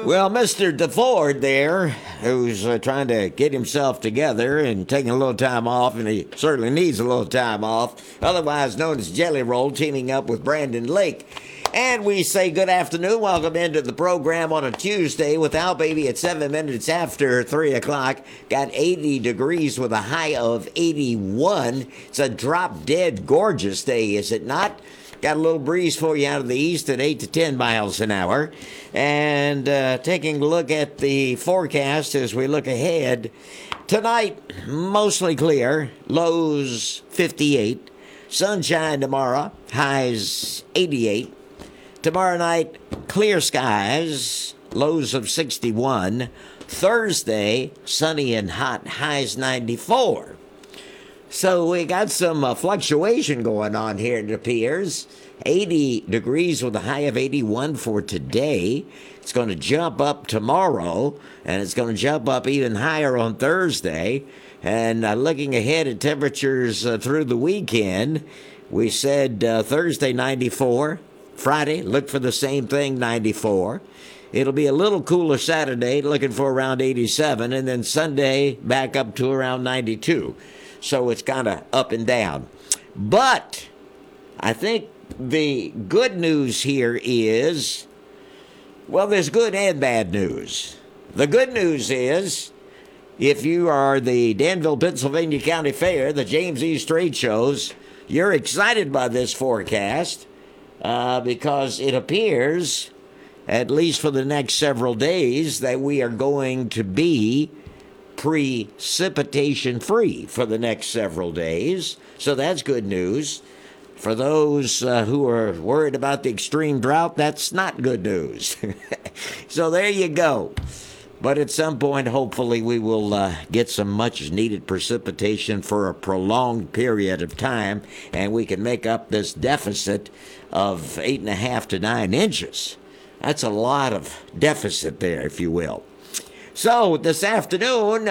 Well, Mr. DeFord there, who's trying to get himself together and taking a little time off, and he certainly needs a little time off, otherwise known as Jelly Roll, teaming up with Brandon Lake. And we say good afternoon. Welcome into the program on a Tuesday with Al Baby at 7 minutes after 3 o'clock. Got 80 degrees with a high of 81. It's a drop-dead gorgeous day, is it not? Got a little breeze for you out of the east at 8 to 10 miles an hour. And taking a look at the forecast as we look ahead. Tonight, mostly clear. Lows 58. Sunshine tomorrow. Highs 88. Tomorrow night, clear skies. Lows of 61. Thursday, sunny and hot. Highs 94. So we got some fluctuation going on here, it appears. 80 degrees with a high of 81 for today. It's going to jump up tomorrow, and it's going to jump up even higher on Thursday. And looking ahead at temperatures through the weekend, we said Thursday 94. Friday, look for the same thing, 94. It'll be a little cooler Saturday, looking for around 87. And then Sunday, back up to around 92. So it's kind of up and down. But I think the good news here is, well, there's good and bad news. The good news is, if you are the Danville, Pennsylvania County Fair, the James E. Trade Shows, you're excited by this forecast because it appears, at least for the next several days, that we are going to be precipitation free for the next several days. So that's good news. For those who are worried about the extreme drought, that's not good news. So there you go. But at some point, hopefully, we will get some much needed precipitation for a prolonged period of time, and we can make up this deficit of 8.5 to 9 inches. That's a lot of deficit there, if you will. So this afternoon,